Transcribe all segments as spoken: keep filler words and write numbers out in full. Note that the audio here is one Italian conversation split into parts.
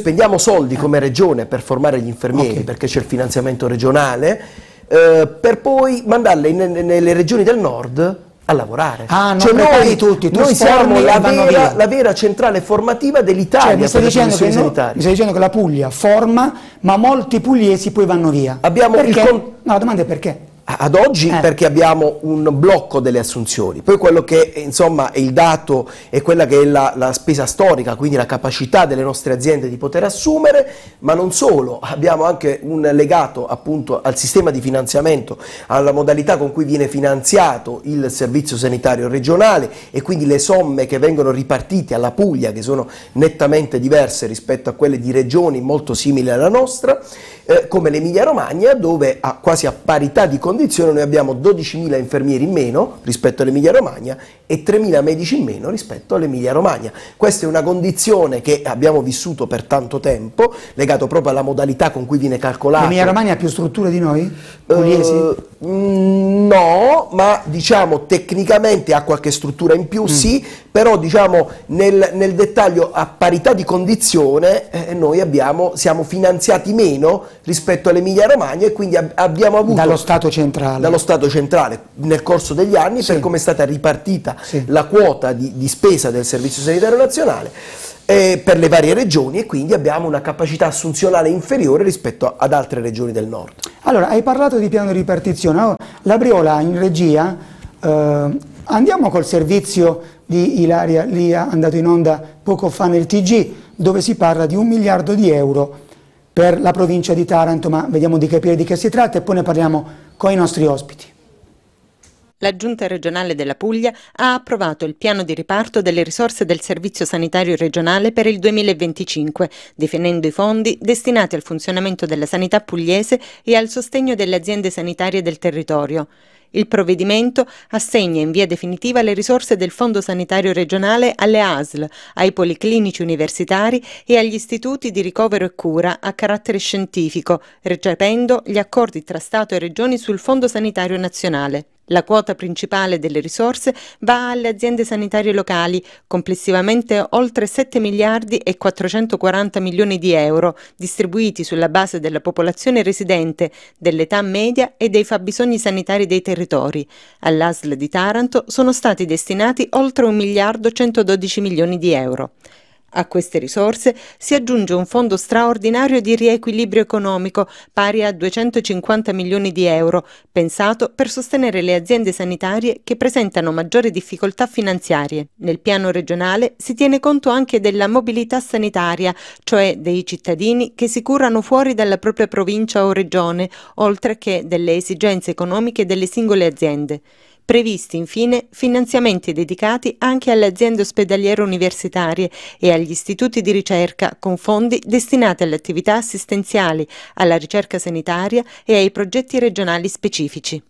spendiamo soldi come regione per formare gli infermieri, okay, perché c'è il finanziamento regionale, eh, per poi mandarli in, nelle regioni del nord a lavorare. Ah, non cioè noi, tutti, tu noi siamo la vera, la via. vera centrale formativa dell'Italia, cioè, mi stai per le dicendo che no, mi stai dicendo che la Puglia forma, ma molti pugliesi poi vanno via. Abbiamo perché? Il con... No, la domanda è perché? Ad oggi eh. perché abbiamo un blocco delle assunzioni, poi quello che insomma è il dato è quella che è la, la spesa storica, quindi la capacità delle nostre aziende di poter assumere, ma non solo, abbiamo anche un legato appunto al sistema di finanziamento, alla modalità con cui viene finanziato il servizio sanitario regionale e quindi le somme che vengono ripartite alla Puglia, che sono nettamente diverse rispetto a quelle di regioni molto simili alla nostra, eh, come l'Emilia Romagna, dove a, quasi a parità di condizione noi abbiamo dodicimila infermieri in meno rispetto all'Emilia Romagna e tremila medici in meno rispetto all'Emilia Romagna. Questa è una condizione che abbiamo vissuto per tanto tempo, legato proprio alla modalità con cui viene calcolato. L'Emilia Romagna ha più strutture di noi? Pugliesi? Uh, no, ma diciamo tecnicamente ha qualche struttura in più, mm. sì, però diciamo nel, nel dettaglio a parità di condizione eh, noi abbiamo, siamo finanziati meno rispetto all'Emilia Romagna e quindi ab abbiamo avuto dallo Stato centrale dallo Stato centrale nel corso degli anni, sì, per come è stata ripartita, sì, la quota di, di spesa del Servizio Sanitario Nazionale eh, per le varie regioni, e quindi abbiamo una capacità assunzionale inferiore rispetto ad altre regioni del nord. Allora, hai parlato di piano di ripartizione. Oh, la Briola in regia, eh, andiamo col servizio di Ilaria, lì è andato in onda poco fa nel T G, dove si parla di un miliardo di euro per la provincia di Taranto, ma vediamo di capire di che si tratta e poi ne parliamo con i nostri ospiti. La Giunta regionale della Puglia ha approvato il piano di riparto delle risorse del Servizio Sanitario Regionale per il duemilaventicinque, definendo i fondi destinati al funzionamento della sanità pugliese e al sostegno delle aziende sanitarie del territorio. Il provvedimento assegna in via definitiva le risorse del Fondo Sanitario Regionale alle A S L, ai policlinici universitari e agli istituti di ricovero e cura a carattere scientifico, recependo gli accordi tra Stato e Regioni sul Fondo Sanitario Nazionale. La quota principale delle risorse va alle aziende sanitarie locali, complessivamente oltre sette miliardi e quattrocentoquaranta milioni di euro, distribuiti sulla base della popolazione residente, dell'età media e dei fabbisogni sanitari dei territori. All'A S L di Taranto sono stati destinati oltre un miliardo centododici milioni di euro. A queste risorse si aggiunge un fondo straordinario di riequilibrio economico pari a duecentocinquanta milioni di euro, pensato per sostenere le aziende sanitarie che presentano maggiori difficoltà finanziarie. Nel piano regionale si tiene conto anche della mobilità sanitaria, cioè dei cittadini che si curano fuori dalla propria provincia o regione, oltre che delle esigenze economiche delle singole aziende. Previsti infine finanziamenti dedicati anche alle aziende ospedaliere universitarie e agli istituti di ricerca con fondi destinati alle attività assistenziali, alla ricerca sanitaria e ai progetti regionali specifici.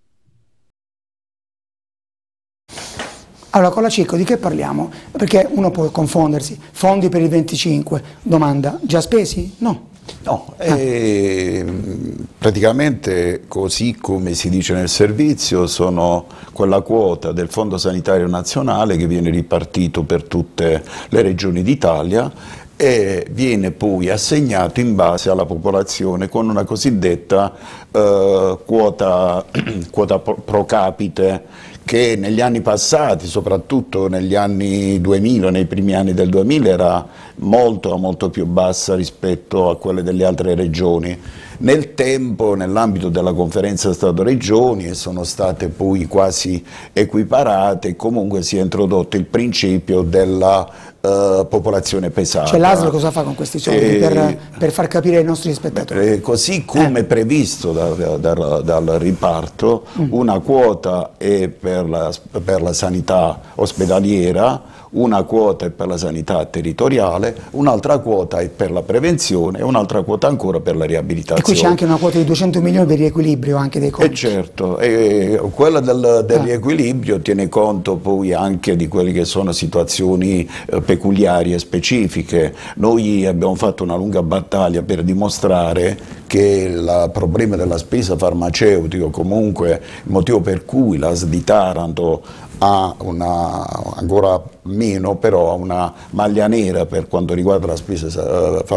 Allora, con la Cicco di che parliamo? Perché uno può confondersi. Fondi per il venticinque, domanda, già spesi? No. No, eh, praticamente così come si dice nel servizio sono quella quota del Fondo Sanitario Nazionale che viene ripartito per tutte le regioni d'Italia e viene poi assegnato in base alla popolazione con una cosiddetta eh, quota, quota pro capite che negli anni passati, soprattutto negli anni duemila, nei primi anni del duemila, era molto, molto più bassa rispetto a quelle delle altre regioni. Nel tempo, nell'ambito della conferenza Stato-Regioni, sono state poi quasi equiparate e comunque si è introdotto il principio della uh, popolazione pesata. Cioè l'A S L cosa fa con questi soldi eh, per, per far capire ai nostri spettatori? Eh, così come eh. previsto da, da, dal riparto, mm. una quota è per la, per la sanità ospedaliera, una quota è per la sanità territoriale, un'altra quota è per la prevenzione e un'altra quota ancora per la riabilitazione. E qui c'è anche una quota di duecento milioni per riequilibrio anche dei conti. E certo, e quella del, del ah. riequilibrio tiene conto poi anche di quelle che sono situazioni eh, peculiari e specifiche. Noi abbiamo fatto una lunga battaglia per dimostrare che il problema della spesa farmaceutica, comunque il motivo per cui l'A S L di Taranto ha una, ancora meno però una maglia nera per quanto riguarda la spesa farmaceutica